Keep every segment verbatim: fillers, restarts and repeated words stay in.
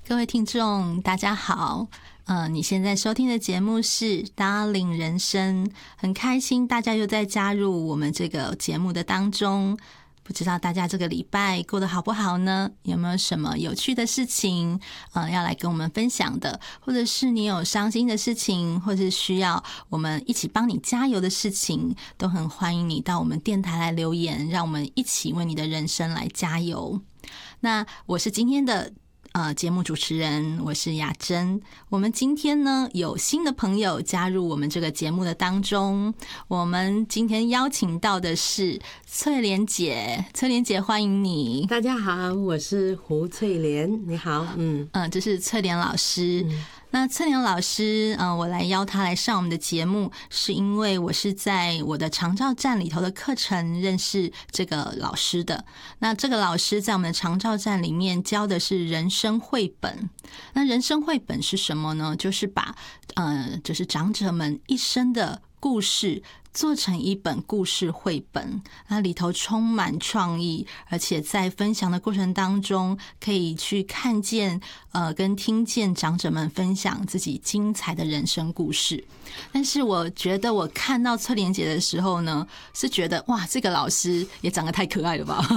各位听众大家好，呃，你现在收听的节目是 Darling 人生，很开心大家又在加入我们这个节目的当中。不知道大家这个礼拜过得好不好呢？有没有什么有趣的事情呃，要来跟我们分享的，或者是你有伤心的事情，或是需要我们一起帮你加油的事情，都很欢迎你到我们电台来留言，让我们一起为你的人生来加油。那我是今天的呃，节目主持人，我是雅珍。我们今天呢有新的朋友加入我们这个节目的当中，我们今天邀请到的是翠莲姐。翠莲姐，欢迎你。 大家好，我是胡翠莲。你好，嗯嗯，这是翠莲老师。 嗯那翠莲老师，嗯、呃，我来邀她来上我们的节目，是因为我是在我的长照站里头的课程认识这个老师的。那这个老师在我们的长照站里面教的是人生绘本。那人生绘本是什么呢？就是把呃，就是长者们一生的故事做成一本故事绘本，那里头充满创意，而且在分享的过程当中，可以去看见呃，跟听见长者们分享自己精彩的人生故事。但是我觉得我看到翠莲姐的时候呢，是觉得哇，这个老师也长得太可爱了吧。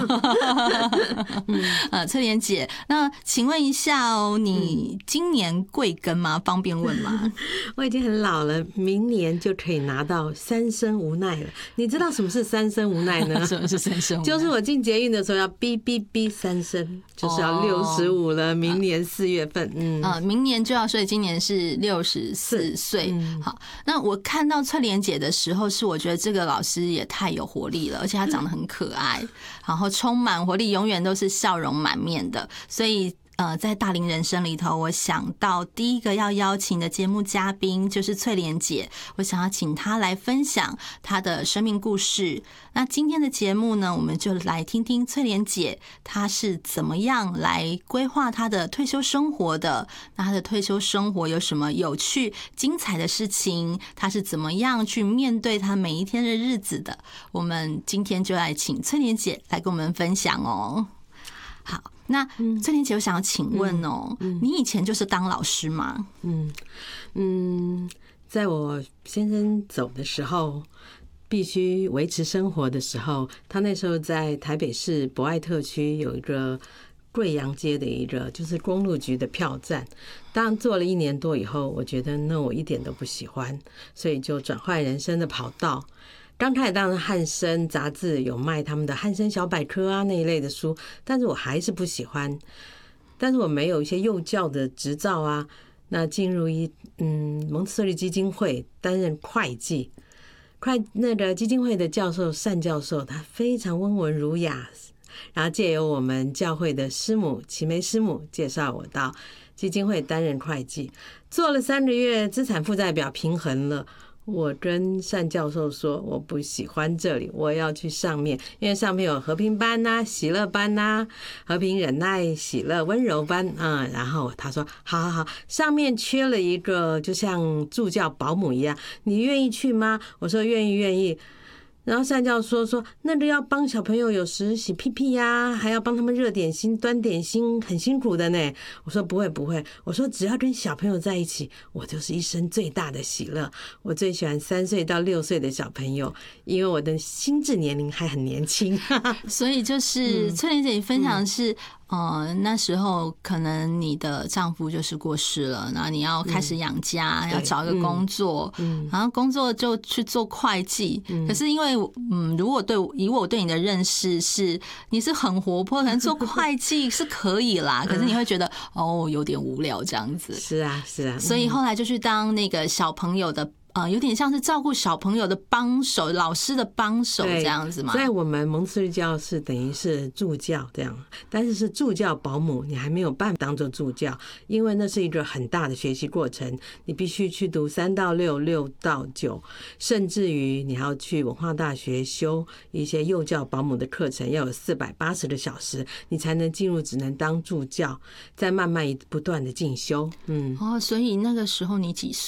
呃，翠莲姐，那请问一下哦，你今年贵庚吗？方便问吗？ 我已经很老了，明年就可以拿到三生无奈了。你知道什么是三生无奈呢？ 什么是三生无奈？ 就是我进捷运的时候要哔哔哔三声，就是要六十五了。明年四月份，嗯啊、呃，明年就要，所以今年是六十四岁。好，那我看到翠莲姐的时候，是我觉得这个老师也太有活力了，而且她长得很可爱，然后充满活力，永远都是笑容满面的，所以。呃，在大龄人生里头，我想到第一个要邀请的节目嘉宾就是翠莲姐，我想要请她来分享她的生命故事。那今天的节目呢，我们就来听听翠莲姐她是怎么样来规划她的退休生活的。那她的退休生活有什么有趣、精彩的事情？她是怎么样去面对她每一天的日子的？我们今天就来请翠莲姐来跟我们分享哦。好。那翠莲姐，我想要请问哦，嗯嗯、你以前就是当老师吗？ 嗯嗯，在我先生走的时候，必须维持生活的时候，他那时候在台北市博爱特区有一个贵阳街的一个就是公路局的票站。当做了一年多以后，我觉得那我一点都不喜欢，所以就转换人生的跑道。刚开始当然汉声杂志有卖他们的汉声小百科啊那一类的书，但是我还是不喜欢。但是我没有一些幼教的执照啊，那进入一嗯蒙特梭利基金会担任会计，会那个基金会的教授单教授，他非常温文儒雅，然后借由我们教会的师母齐梅师母介绍我到基金会担任会计，做了三个月，资产负债表平衡了。我跟单教授说我不喜欢这里，我要去上面，因为上面有和平班呐、啊、喜乐班呐、啊、和平忍耐、喜乐温柔班啊、嗯。然后他说好好好，上面缺了一个就像助教保姆一样，你愿意去吗？我说愿意愿意。然后单教授说那个要帮小朋友有时洗屁屁呀，还要帮他们热点心端点心，很辛苦的呢。我说不会不会，我说只要跟小朋友在一起，我就是一生最大的喜乐。我最喜欢三岁到六岁的小朋友，因为我的心智年龄还很年轻。 所以就是翠莲姐你分享的是、嗯呃，那时候可能你的丈夫就是过世了，然后你要开始养家，嗯、要找一个工作，嗯，然后工作就去做会计。嗯、可是因为，嗯，如果对以我对你的认识是你是很活泼，可能做会计是可以啦，可是你会觉得哦有点无聊这样子。 是啊，是啊。 所以后来就去当那个小朋友的。呃，有点像是照顾小朋友的帮手，老师的帮手这样子吗？ 在我们蒙特梭利教是等于是助教这样，但是是助教保姆，你还没有办法当做助教，因为那是一个很大的学习过程，你必须去读三到六、六到九，甚至于你要去文化大学修一些幼教保姆的课程，要有四百八十个小时，你才能进入，只能当助教，再慢慢不断的进修。嗯， 哦，所以那个时候你几岁？